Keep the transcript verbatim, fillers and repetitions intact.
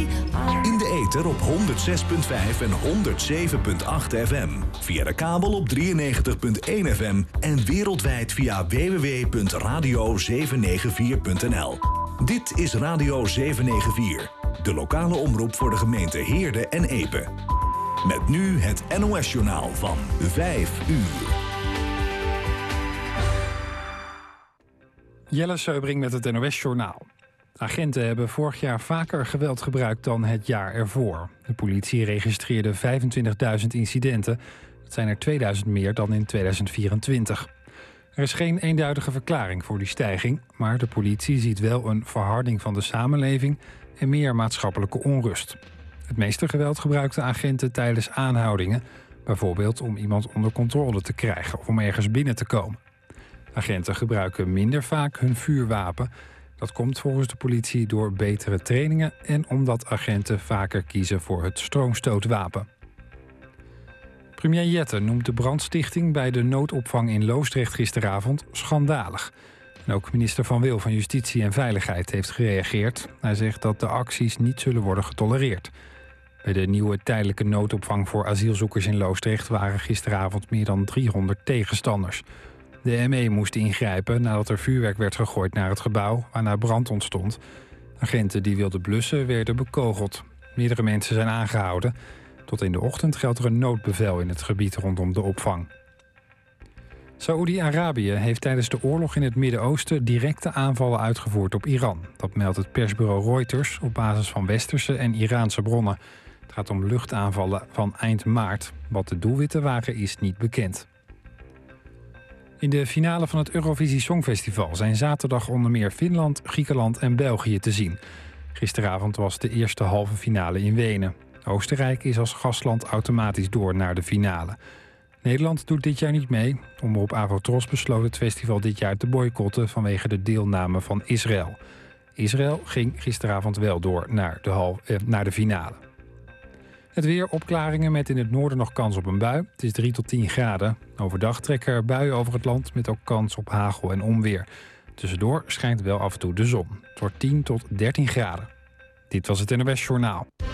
In de ether op honderd zes komma vijf en honderd zeven komma acht F M. Via de kabel op drieënnegentig komma één F M. En wereldwijd via w w w punt radio zeven negen vier punt n l. Dit is Radio zeven negen vier. De lokale omroep voor de gemeente Heerde en Epe. Met nu het N O S-journaal van vijf uur. Jelle Seubring met het N O S-journaal. Agenten hebben vorig jaar vaker geweld gebruikt dan het jaar ervoor. De politie registreerde vijfentwintigduizend incidenten. Dat zijn er tweeduizend meer dan in tweeduizend vierentwintig. Er is geen eenduidige verklaring voor die stijging, maar de politie ziet wel een verharding van de samenleving en meer maatschappelijke onrust. Het meeste geweld gebruikten agenten tijdens aanhoudingen, bijvoorbeeld om iemand onder controle te krijgen of om ergens binnen te komen. Agenten gebruiken minder vaak hun vuurwapen. Dat komt volgens de politie door betere trainingen en omdat agenten vaker kiezen voor het stroomstootwapen. Premier Jette noemt de brandstichting bij de noodopvang in Loosdrecht gisteravond schandalig. En ook minister Van Wil van Justitie en Veiligheid heeft gereageerd. Hij zegt dat de acties niet zullen worden getolereerd. Bij de nieuwe tijdelijke noodopvang voor asielzoekers in Loosdrecht waren gisteravond meer dan driehonderd tegenstanders. De M E moest ingrijpen nadat er vuurwerk werd gegooid naar het gebouw, waarna brand ontstond. Agenten die wilden blussen werden bekogeld. Meerdere mensen zijn aangehouden. Tot in de ochtend geldt er een noodbevel in het gebied rondom de opvang. Saoedi-Arabië heeft tijdens de oorlog in het Midden-Oosten directe aanvallen uitgevoerd op Iran. Dat meldt het persbureau Reuters op basis van westerse en Iraanse bronnen. Het gaat om luchtaanvallen van eind maart. Wat de doelwitten waren is niet bekend. In de finale van het Eurovisie Songfestival zijn zaterdag onder meer Finland, Griekenland en België te zien. Gisteravond was de eerste halve finale in Wenen. Oostenrijk is als gastland automatisch door naar de finale. Nederland doet dit jaar niet mee. Omroep Avotros besloot het festival dit jaar te boycotten vanwege de deelname van Israël. Israël ging gisteravond wel door naar de, hal, eh, naar de finale. Het weer, opklaringen met in het noorden nog kans op een bui. Het is drie tot tien graden. Overdag trekken er buien over het land met ook kans op hagel en onweer. Tussendoor schijnt wel af en toe de zon. Het wordt tien tot dertien graden. Dit was het N O S Journaal.